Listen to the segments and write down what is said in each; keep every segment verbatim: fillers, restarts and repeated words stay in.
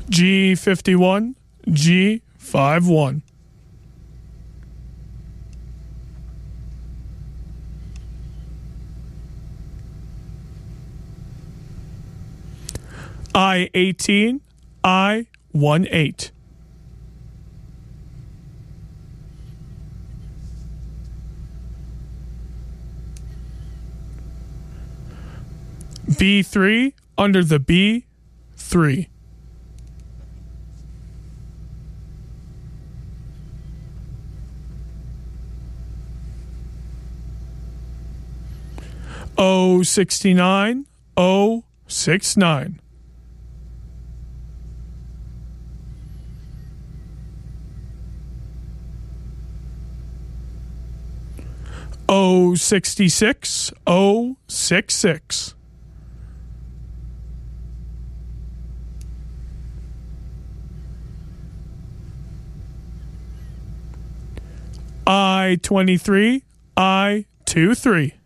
G fifty-one, G fifty-one. I eighteen, I eighteen. B three under the B three. O sixty-nine, O sixty-nine. O sixty-six, O sixty-six. I twenty-three, I twenty-three.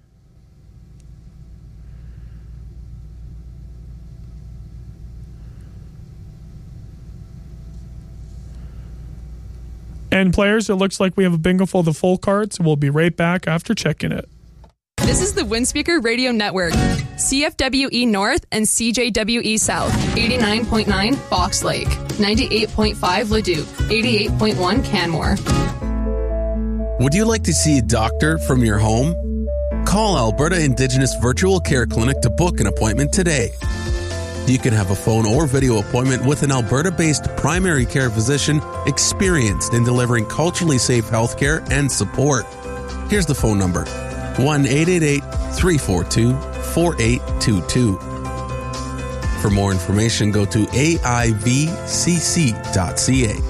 And players, it looks like we have a bingo full of the full cards. We'll be right back after checking it. This is the Windspeaker Radio Network. C F W E North and C J W E South. eighty-nine point nine Fox Lake. ninety-eight point five Leduc. eighty-eight point one Canmore. Would you like to see a doctor from your home? Call Alberta Indigenous Virtual Care Clinic to book an appointment today. You can have a phone or video appointment with an Alberta-based primary care physician experienced in delivering culturally safe healthcare and support. Here's the phone number, one eight eight eight, three four two, four eight two two. For more information, go to A I V C C dot C A.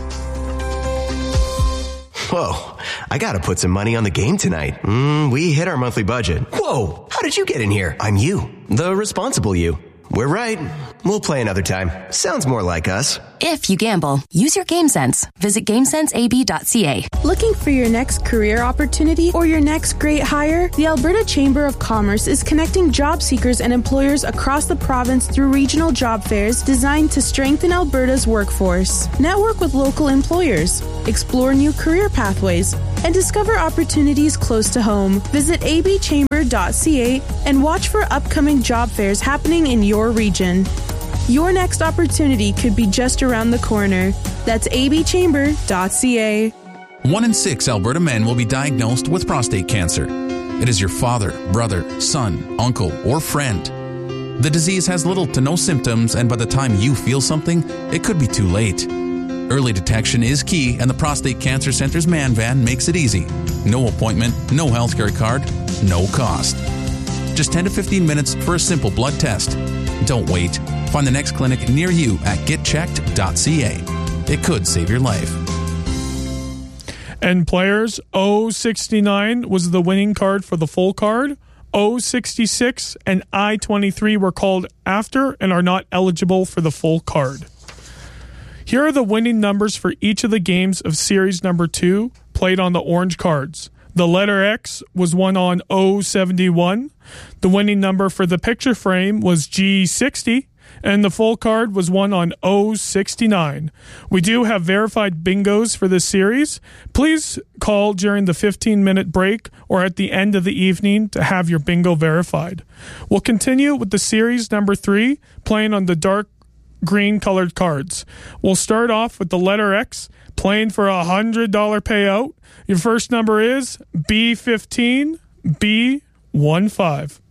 Whoa, I gotta put some money on the game tonight. Mm, we hit our monthly budget. Whoa, how did you get in here? I'm you, the responsible you. We're right. We'll play another time. Sounds more like us. If you gamble, use your game sense. Visit game sense a b dot c a. Looking for your next career opportunity or your next great hire? The Alberta Chamber of Commerce is connecting job seekers and employers across the province through regional job fairs designed to strengthen Alberta's workforce. Network with local employers, explore new career pathways, and discover opportunities close to home. Visit a b chamber dot c a and watch for upcoming job fairs happening in your region. Your next opportunity could be just around the corner. That's a b chamber dot c a. One in six Alberta men will be diagnosed with prostate cancer. It is your father, brother, son, uncle, or friend. The disease has little to no symptoms, and by the time you feel something, it could be too late. Early detection is key, and the Prostate Cancer Center's Man Van makes it easy. No appointment, no healthcare card, no cost. Just ten to fifteen minutes for a simple blood test. Don't wait. Find the next clinic near you at get checked dot c a. It could save your life. And players, O sixty-nine was the winning card for the full card. O sixty-six and I twenty-three were called after and are not eligible for the full card. Here are the winning numbers for each of the games of series number two played on the orange cards. The letter X was won on O seventy-one. The winning number for the picture frame was G sixty. And the full card was won on O sixty-nine. We do have verified bingos for this series. Please call during the fifteen-minute break or at the end of the evening to have your bingo verified. We'll continue with the series number three, playing on the dark green colored cards. We'll start off with the letter X, playing for a one hundred dollars payout. Your first number is B fifteen, B fifteen.